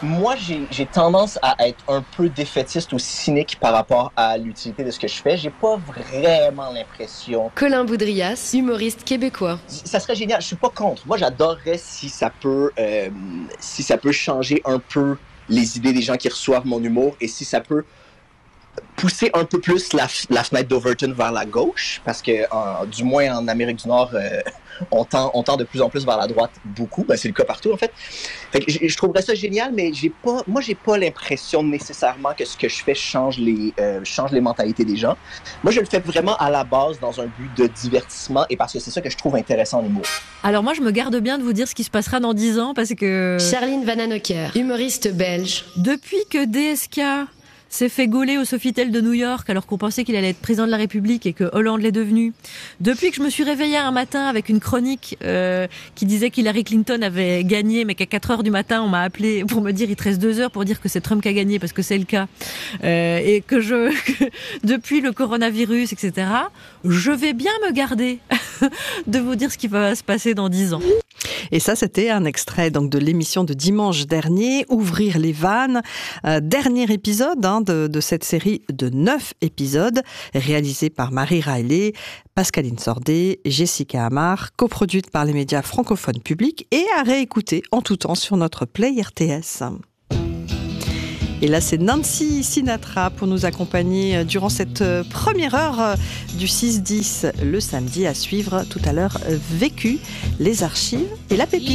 Moi, j'ai tendance à être un peu défaitiste ou cynique par rapport à l'utilité de ce que je fais. J'ai pas vraiment l'impression. Colin Boudrias, humoriste québécois. Ça serait génial. Je suis pas contre. Moi, j'adorerais si ça peut changer un peu les idées des gens qui reçoivent mon humour et si ça peut pousser un peu plus la fenêtre d'Overton vers la gauche, parce que du moins en Amérique du Nord, on tend de plus en plus vers la droite beaucoup. Ben, c'est le cas partout en fait. Fait que je trouverais ça génial, mais j'ai pas l'impression nécessairement que ce que je fais change les mentalités des gens. Moi, je le fais vraiment à la base dans un but de divertissement et parce que c'est ça que je trouve intéressant en humour. Alors moi, je me garde bien de vous dire ce qui se passera dans 10 ans parce que... Charline Vanhoenacker, humoriste belge. Depuis que DSK s'est fait gauler au Sofitel de New York alors qu'on pensait qu'il allait être président de la République et que Hollande l'est devenu. Depuis que je me suis réveillée un matin avec une chronique qui disait qu'Hillary Clinton avait gagné, mais qu'à 4h du matin, on m'a appelé pour me dire il te reste 2 heures pour dire que c'est Trump qui a gagné parce que c'est le cas. Et que depuis le coronavirus, etc., je vais bien me garder de vous dire ce qui va se passer dans 10 ans. Et ça, c'était un extrait donc de l'émission de dimanche dernier, Ouvrir les vannes. Dernier épisode de cette série de 9 épisodes, réalisée par Marie Riley, Pascaline Sordet, Jessica Amar, coproduite par les médias francophones publics et à réécouter en tout temps sur notre Play RTS. Et là, c'est Nancy Sinatra pour nous accompagner durant cette première heure du 6-10 le samedi à suivre tout à l'heure Vécu, les archives et la pépite.